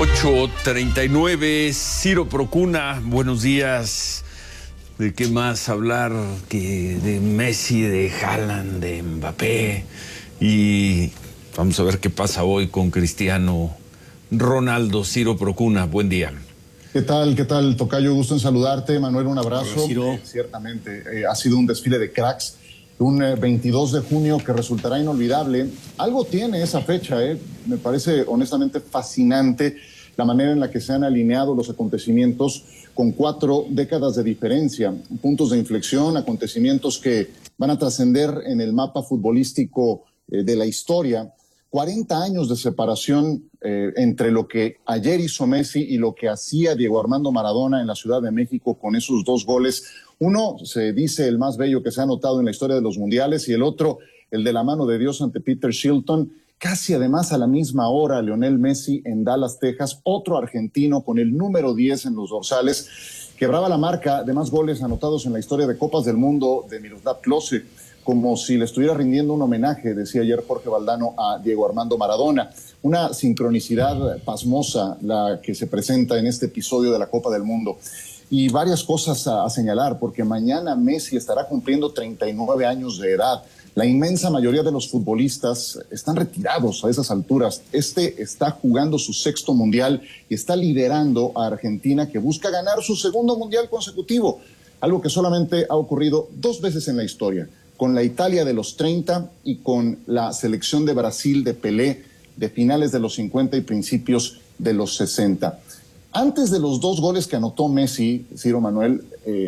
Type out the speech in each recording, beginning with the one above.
8:39, Ciro Procuna, buenos días. ¿De qué más hablar que de Messi, de Haaland, de Mbappé? Y vamos a ver qué pasa hoy con Cristiano Ronaldo. Ciro Procuna, buen día. ¿Qué tal, tocayo? Gusto en saludarte. Manuel, un abrazo. Hola, Ciro. Ciertamente, ha sido un desfile de cracks. Un 22 de junio que resultará inolvidable. Algo tiene esa fecha, me parece honestamente fascinante la manera en la que se han alineado los acontecimientos con 4 décadas de diferencia, puntos de inflexión, acontecimientos que van a trascender en el mapa futbolístico de la historia. 40 años de separación entre lo que ayer hizo Messi y lo que hacía Diego Armando Maradona en la Ciudad de México con esos 2 goles. Uno se dice el más bello que se ha anotado en la historia de los mundiales y el otro el de la mano de Dios ante Peter Shilton. Casi además a la misma hora, Lionel Messi en Dallas, Texas, otro argentino con el número 10 en los dorsales, quebraba la marca de más goles anotados en la historia de Copas del Mundo de Miroslav Klose, como si le estuviera rindiendo un homenaje, decía ayer Jorge Valdano, a Diego Armando Maradona. Una sincronicidad pasmosa la que se presenta en este episodio de la Copa del Mundo. Y varias cosas a señalar, porque mañana Messi estará cumpliendo 39 años de edad. La inmensa mayoría de los futbolistas están retirados a esas alturas. Este está jugando su 6º mundial y está liderando a Argentina, que busca ganar su 2º mundial consecutivo, algo que solamente ha ocurrido 2 veces en la historia, con la Italia de los 30 y con la selección de Brasil de Pelé de finales de los 50 y principios de los 60. Antes de los 2 goles que anotó Messi, Ciro Manuel,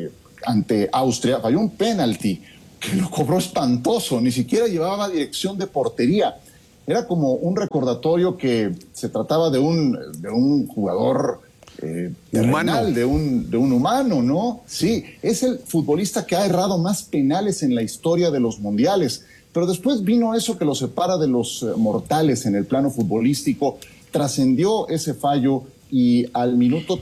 ante Austria, falló un penalti que lo cobró espantoso, ni siquiera llevaba dirección de portería. Era como un recordatorio que se trataba de un jugador terrenal, de un humano, ¿no? Sí, es el futbolista que ha errado más penales en la historia de los mundiales, pero después vino eso que lo separa de los mortales en el plano futbolístico, trascendió ese fallo y al minuto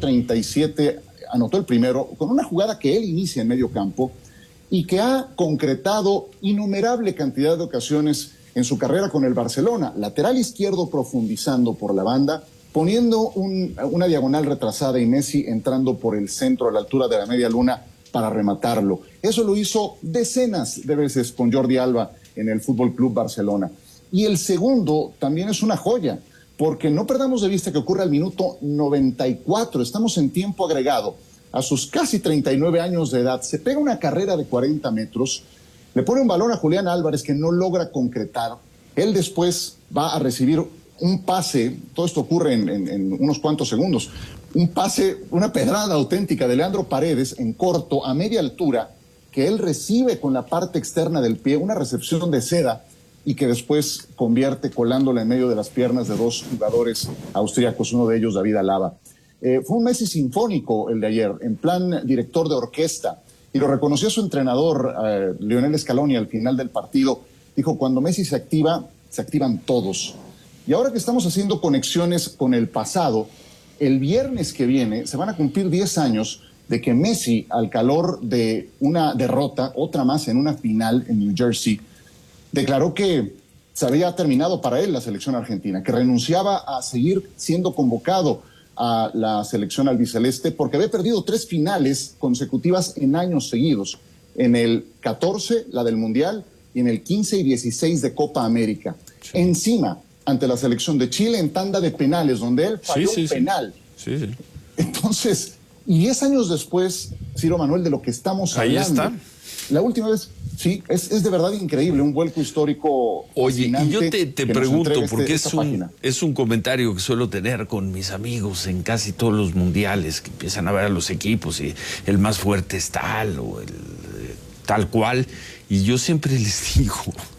37 anotó el primero con una jugada que él inicia en medio campo y que ha concretado innumerable cantidad de ocasiones en su carrera con el Barcelona. Lateral izquierdo profundizando por la banda, poniendo una diagonal retrasada y Messi entrando por el centro a la altura de la media luna para rematarlo. Eso lo hizo decenas de veces con Jordi Alba en el Fútbol Club Barcelona. Y el segundo también es una joya, porque no perdamos de vista que ocurre al minuto 94, estamos en tiempo agregado. A sus casi 39 años de edad, se pega una carrera de 40 metros, le pone un balón a Julián Álvarez que no logra concretar. Él después va a recibir un pase, todo esto ocurre en unos cuantos segundos, un pase, una pedrada auténtica de Leandro Paredes en corto, a media altura, que él recibe con la parte externa del pie, una recepción de seda, y que después convierte colándola en medio de las piernas de 2 jugadores austríacos, uno de ellos David Alaba. Fue un Messi sinfónico el de ayer, en plan director de orquesta, y lo reconoció su entrenador, Lionel Scaloni, al final del partido. Dijo, cuando Messi se activa, se activan todos. Y ahora que estamos haciendo conexiones con el pasado, el viernes que viene se van a cumplir 10 años de que Messi, al calor de una derrota, otra más en una final en New Jersey, declaró que se había terminado para él la selección argentina, que renunciaba a seguir siendo convocado a la selección albiceleste porque había perdido 3 finales consecutivas en años seguidos, en el 14, la del Mundial, y en el 15 y 16 de Copa América. Sí. Encima, ante la selección de Chile en tanda de penales, donde él falló un penal. Sí. Entonces, y 10 años después, Ciro Manuel, de lo que estamos hablando. Ahí está. La última vez, sí, es de verdad increíble, un vuelco histórico. Oye, y yo te pregunto, porque es un comentario que suelo tener con mis amigos en casi todos los mundiales, que empiezan a ver a los equipos y el más fuerte es tal o el tal cual, y yo siempre les digo,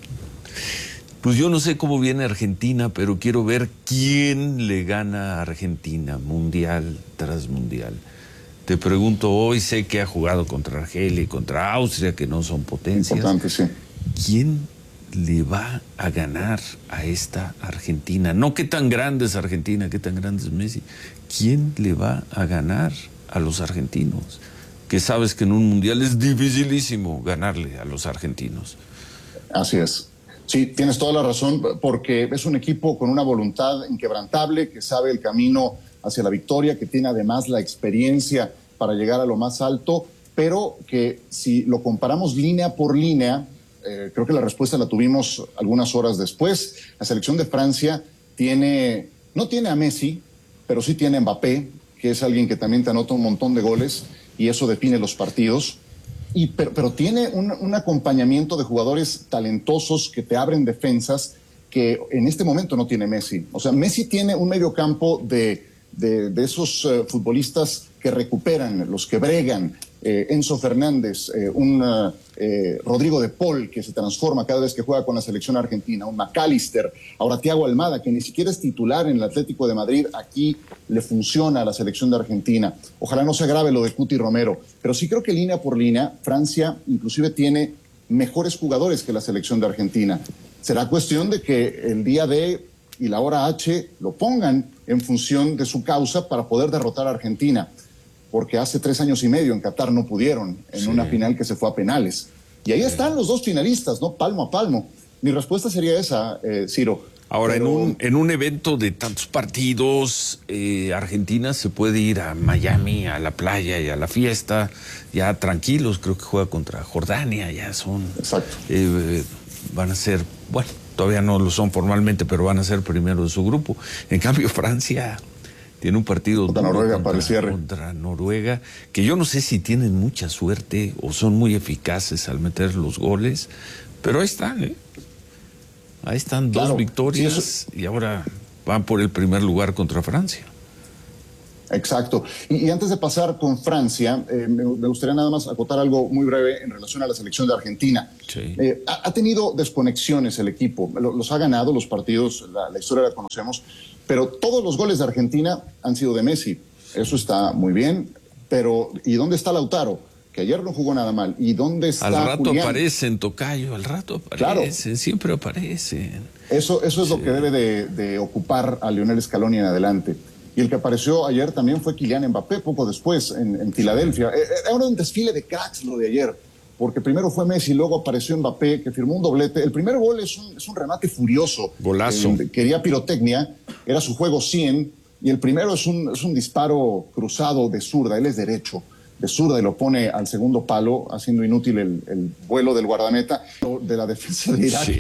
pues yo no sé cómo viene Argentina, pero quiero ver quién le gana a Argentina, mundial tras mundial. Te pregunto hoy, sé que ha jugado contra Argelia y contra Austria, que no son potencias. Importante, sí. ¿Quién le va a ganar a esta Argentina? No qué tan grande es Argentina, qué tan grande es Messi. ¿Quién le va a ganar a los argentinos? Que sabes que en un mundial es dificilísimo ganarle a los argentinos. Así es. Sí, tienes toda la razón, porque es un equipo con una voluntad inquebrantable, que sabe el camino hacia la victoria, que tiene además la experiencia para llegar a lo más alto, pero que si lo comparamos línea por línea, creo que la respuesta la tuvimos algunas horas después. La selección de Francia no tiene a Messi, pero sí tiene a Mbappé, que es alguien que también te anota un montón de goles, y eso define los partidos. Pero tiene un acompañamiento de jugadores talentosos que te abren defensas que en este momento no tiene Messi. O sea, Messi tiene un mediocampo de esos futbolistas que recuperan, los que bregan, Enzo Fernández, Rodrigo de Paul, que se transforma cada vez que juega con la selección argentina, un McAllister, ahora Thiago Almada, que ni siquiera es titular en el Atlético de Madrid, aquí le funciona a la selección de Argentina. Ojalá no se agrave lo de Cuti Romero, pero sí creo que línea por línea, Francia inclusive tiene mejores jugadores que la selección de Argentina. Será cuestión de que el día D y la hora H lo pongan en función de su causa para poder derrotar a Argentina, porque hace 3 años y medio en Qatar no pudieron, en una final que se fue a penales. Y ahí están los dos finalistas, ¿no? Palmo a palmo. Mi respuesta sería esa, Ciro. Ahora, en un evento de tantos partidos, Argentina se puede ir a Miami, a la playa y a la fiesta, ya tranquilos. Creo que juega contra Jordania, ya son... Exacto. Van a ser, bueno, todavía no lo son formalmente, pero van a ser primero de su grupo. En cambio, Francia tiene un partido contra Noruega para el cierre. Contra Noruega, que yo no sé si tienen mucha suerte o son muy eficaces al meter los goles, pero ahí están, ¿eh? Ahí están, claro, 2 victorias, sí, y ahora van por el primer lugar contra Francia. Exacto. Y antes de pasar con Francia, me gustaría nada más acotar algo muy breve en relación a la selección de Argentina. Sí. Ha tenido desconexiones el equipo, los ha ganado los partidos, la historia la conocemos, pero todos los goles de Argentina han sido de Messi. Eso está muy bien, pero ¿y dónde está Lautaro? Que ayer no jugó nada mal. ¿Y dónde está Al rato Julián? Aparecen, tocayo, al rato aparecen, claro. Siempre aparecen. Eso es lo que debe de ocupar a Lionel Scaloni en adelante. Y el que apareció ayer también fue Kylian Mbappé, poco después, en Filadelfia. Era un desfile de cracks lo de ayer, porque primero fue Messi, luego apareció Mbappé, que firmó un doblete. El primer gol es un remate furioso. Golazo. Quería pirotecnia, era su juego 100, y el primero es un disparo cruzado de zurda, él es derecho, de zurda, y lo pone al segundo palo, haciendo inútil el vuelo del guardameta de la defensa de Irak. Sí.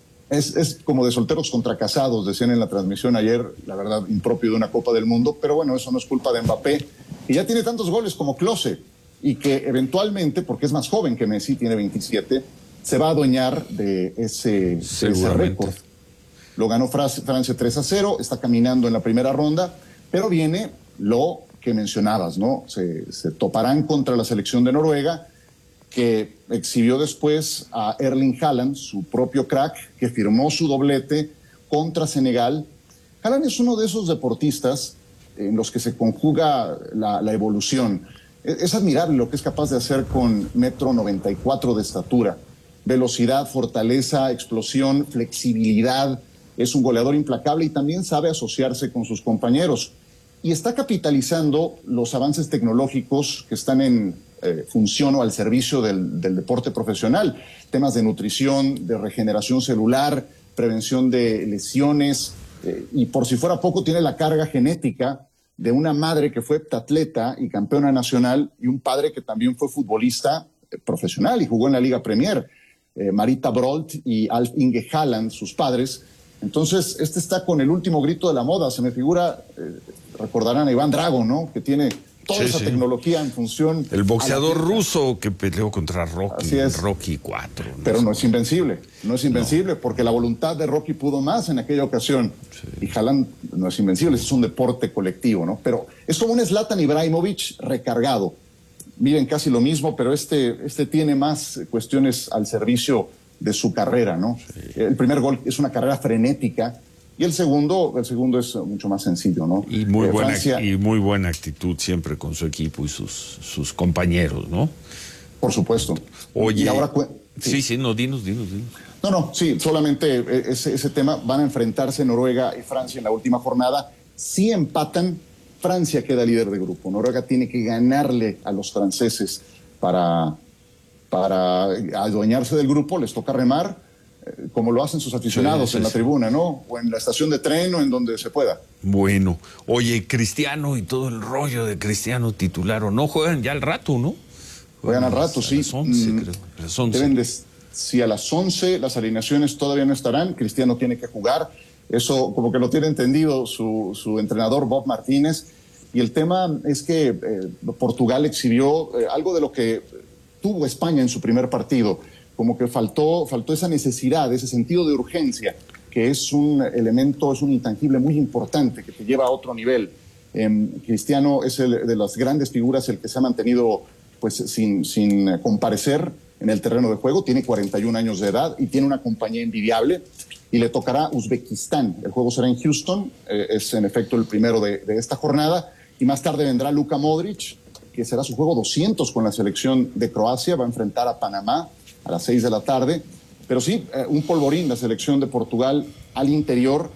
Es como de solteros contra casados, decían en la transmisión ayer, la verdad, impropio de una Copa del Mundo, pero bueno, eso no es culpa de Mbappé, que ya tiene tantos goles como Klose, y que eventualmente, porque es más joven que Messi, tiene 27, se va a adueñar de ese récord. Lo ganó Francia 3-0, está caminando en la primera ronda, pero viene lo que mencionabas, ¿no? Se toparán contra la selección de Noruega, que exhibió después a Erling Haaland, su propio crack, que firmó su doblete contra Senegal. Haaland es uno de esos deportistas en los que se conjuga la evolución. Es admirable lo que es capaz de hacer con 1,94 m de estatura. Velocidad, fortaleza, explosión, flexibilidad. Es un goleador implacable y también sabe asociarse con sus compañeros. Y está capitalizando los avances tecnológicos que están en función o al servicio del deporte profesional. Temas de nutrición, de regeneración celular, prevención de lesiones, y por si fuera poco tiene la carga genética de una madre que fue heptatleta y campeona nacional y un padre que también fue futbolista profesional y jugó en la Liga Premier. Marita Brolt y Alf Inge Haaland, sus padres. Entonces, este está con el último grito de la moda. Se me figura, recordarán a Iván Drago, ¿no? Que tiene toda esa tecnología en función... El boxeador ruso que peleó contra Rocky, Rocky 4. Pero no es invencible, porque la voluntad de Rocky pudo más en aquella ocasión. Sí. Y Haaland no es invencible, es un deporte colectivo, ¿no? Pero es como un Zlatan Ibrahimovic recargado. Miren, casi lo mismo, pero este tiene más cuestiones al servicio de su carrera, ¿no? Sí. El primer gol es una carrera frenética, y el segundo es mucho más sencillo, ¿no? Y muy buena actitud siempre con su equipo y sus compañeros, ¿no? Por supuesto. Oye, y ahora dinos. No, solamente ese tema. Van a enfrentarse Noruega y Francia en la última jornada. Si empatan, Francia queda líder de grupo. Noruega tiene que ganarle a los franceses para adueñarse del grupo. Les toca remar. como lo hacen sus aficionados en la tribuna, ¿no? O en la estación de tren o en donde se pueda. Bueno, oye, Cristiano y todo el rollo de Cristiano titular o no, juegan ya al rato, ¿no? Juegan al rato, sí. A las 11, creo. A las 11. Si a las 11 las alineaciones todavía no estarán, Cristiano tiene que jugar. Eso como que lo tiene entendido su entrenador Bob Martínez. Y el tema es que Portugal exhibió algo de lo que tuvo España en su primer partido. Como que faltó esa necesidad, ese sentido de urgencia, que es un elemento, es un intangible muy importante que te lleva a otro nivel. Cristiano es de las grandes figuras, el que se ha mantenido pues sin comparecer en el terreno de juego. Tiene 41 años de edad y tiene una compañía envidiable. Y le tocará Uzbekistán. El juego será en Houston, es en efecto el primero de esta jornada. Y más tarde vendrá Luka Modric, que será su juego 200 con la selección de Croacia. Va a enfrentar a Panamá a las 6 de la tarde. Pero sí, un polvorín la selección de Portugal al interior,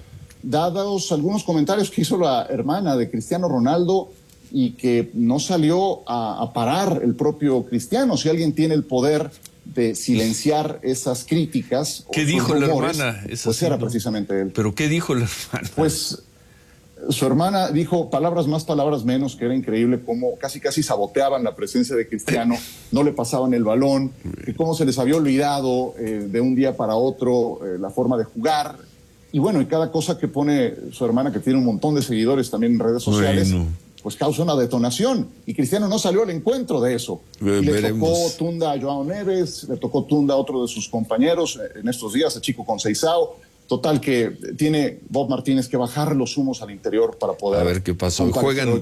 dados algunos comentarios que hizo la hermana de Cristiano Ronaldo y que no salió a parar el propio Cristiano. Si alguien tiene el poder de silenciar esas críticas. ¿Qué dijo rumores, la hermana? Pues era precisamente él. ¿Pero qué dijo la hermana? Pues su hermana dijo palabras más, palabras menos, que era increíble cómo casi saboteaban la presencia de Cristiano, no le pasaban el balón, y cómo se les había olvidado de un día para otro la forma de jugar. Y bueno, y cada cosa que pone su hermana, que tiene un montón de seguidores también en redes sociales, pues causa una detonación. Y Cristiano no salió al encuentro de eso. Le tocó tunda a Joao Neves, le tocó tunda a otro de sus compañeros en estos días, a Chico Conceição. Total que tiene Bob Martínez que bajar los humos al interior para poder... A ver qué pasó.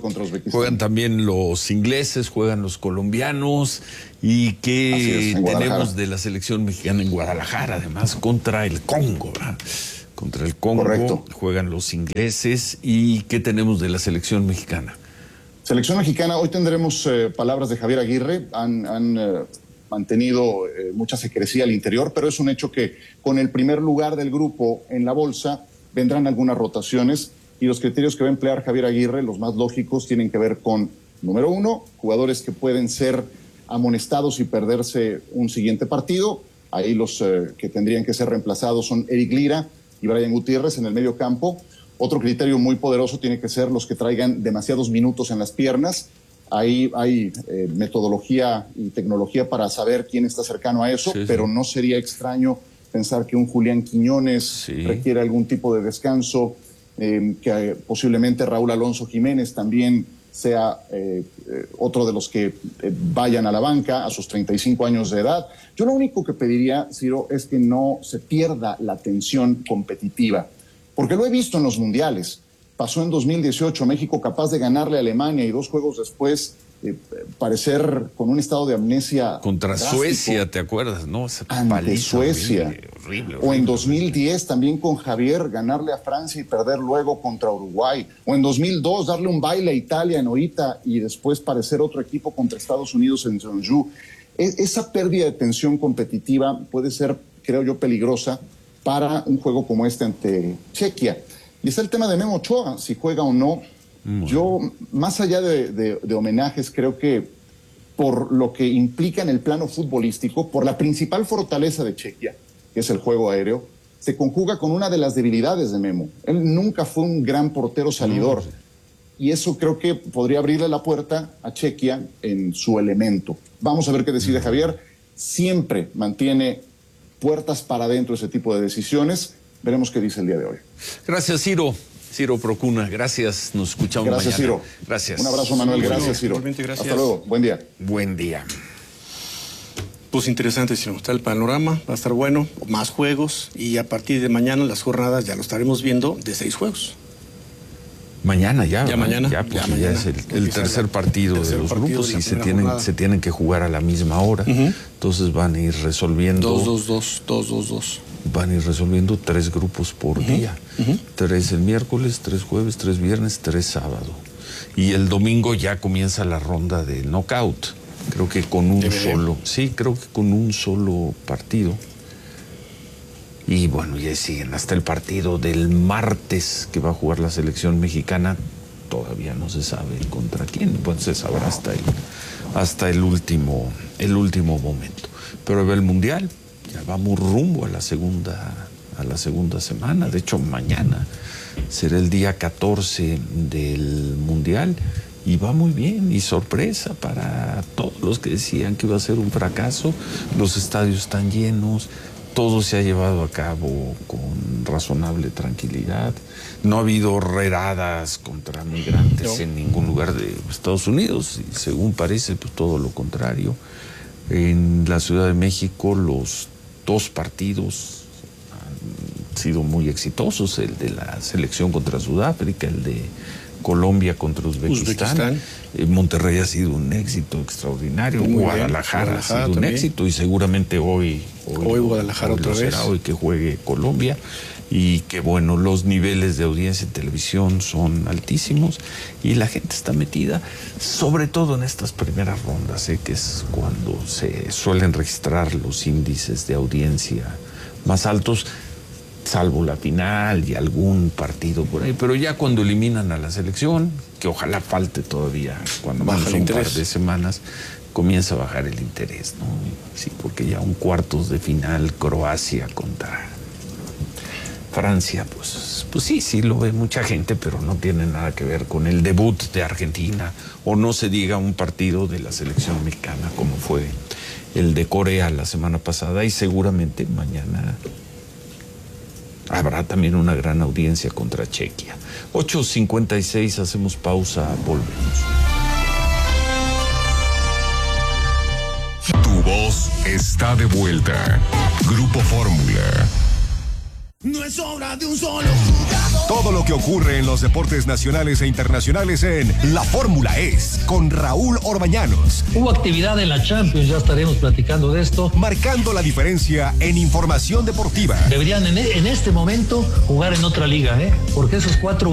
Juegan también los ingleses, juegan los colombianos. ¿Y qué tenemos de la selección mexicana en Guadalajara? Además, contra el Congo, ¿verdad? Contra el Congo. Correcto. Juegan los ingleses. ¿Y qué tenemos de la selección mexicana? Selección mexicana, hoy tendremos palabras de Javier Aguirre. Han mantenido mucha secrecía al interior, pero es un hecho que con el primer lugar del grupo en la bolsa vendrán algunas rotaciones y los criterios que va a emplear Javier Aguirre, los más lógicos, tienen que ver con, número uno, jugadores que pueden ser amonestados y perderse un siguiente partido. Ahí los que tendrían que ser reemplazados son Eric Lira y Brian Gutiérrez en el medio campo. Otro criterio muy poderoso tiene que ser los que traigan demasiados minutos en las piernas. Ahí hay metodología y tecnología para saber quién está cercano a eso, pero no sería extraño pensar que un Julián Quiñones requiere algún tipo de descanso, que posiblemente Raúl Alonso Jiménez también sea otro de los que vayan a la banca a sus 35 años de edad. Yo lo único que pediría, Ciro, es que no se pierda la tensión competitiva, porque lo he visto en los mundiales. Pasó en 2018, México capaz de ganarle a Alemania y 2 juegos después parecer con un estado de amnesia contra drástico. Suecia, ¿te acuerdas? ¿No? Ante Suecia. Horrible. O en 2010 también con Javier ganarle a Francia y perder luego contra Uruguay. O en 2002 darle un baile a Italia en Oita y después parecer otro equipo contra Estados Unidos en Jeonju. Esa pérdida de tensión competitiva puede ser, creo yo, peligrosa para un juego como este ante Chequia. Y está el tema de Memo Ochoa, si juega o no. Yo, más allá de homenajes, creo que por lo que implica en el plano futbolístico, por la principal fortaleza de Chequia, que es el juego aéreo, se conjuga con una de las debilidades de Memo. Él nunca fue un gran portero salidor. Y eso creo que podría abrirle la puerta a Chequia en su elemento. Vamos a ver qué decide Javier. Siempre mantiene puertas para adentro ese tipo de decisiones. Veremos qué dice el día de hoy. Gracias, Ciro. Ciro Procuna, gracias. Nos escuchamos mañana. Gracias, Ciro. Gracias. Un abrazo, Manuel. Gracias, Ciro. Gracias. Hasta luego. Buen día. Buen día. Pues interesante, Ciro. Está el panorama, va a estar bueno, más juegos y a partir de mañana las jornadas ya lo estaremos viendo de 6 juegos. Mañana ya. Ya mañana. Ya, pues ya es el tercer partido de los grupos y se tienen que jugar a la misma hora. Entonces van a ir resolviendo. 2-2-2. Van a ir resolviendo 3 grupos por día. 3 el miércoles, 3 jueves, 3 viernes, 3 sábado. Y el domingo ya comienza la ronda de knockout. Creo que con un solo. Sí, creo que con un solo partido. Y bueno, ya siguen hasta el partido del martes que va a jugar la selección mexicana. Todavía no se sabe contra quién. Pues se sabrá hasta el último momento. Pero el Mundial ya vamos rumbo a la segunda semana. De hecho, mañana será el día 14 del Mundial y va muy bien, y sorpresa para todos los que decían que iba a ser un fracaso. Los estadios están llenos, todo se ha llevado a cabo con razonable tranquilidad. No ha habido redadas contra migrantes en ningún lugar de Estados Unidos, y según parece, pues todo lo contrario. En la Ciudad de México los 2 partidos han sido muy exitosos, el de la selección contra Sudáfrica, el de Colombia contra Uzbekistán. Monterrey ha sido un éxito extraordinario. Guadalajara ha sido también un éxito, y seguramente hoy Guadalajara otra vez. Será hoy que juegue Colombia. Y que bueno, los niveles de audiencia en televisión son altísimos y la gente está metida, sobre todo en estas primeras rondas, que es cuando se suelen registrar los índices de audiencia más altos, salvo la final y algún partido por ahí. Pero ya cuando eliminan a la selección, que ojalá falte todavía, cuando baja un par de semanas, comienza a bajar el interés, ¿no? Sí, porque ya un cuartos de final, Croacia contra Francia, pues sí lo ve mucha gente, pero no tiene nada que ver con el debut de Argentina, o no se diga un partido de la selección mexicana como fue el de Corea la semana pasada, y seguramente mañana habrá también una gran audiencia contra Chequia. 8:56, hacemos pausa, volvemos. Tu voz está de vuelta. Grupo Fórmula. No es obra de un solo jugador. Todo lo que ocurre en los deportes nacionales e internacionales en La Fórmula es con Raúl Orbañanos. Hubo actividad en la Champions, ya estaremos platicando de esto. Marcando la diferencia en información deportiva. Deberían en este momento jugar en otra liga, porque esos 4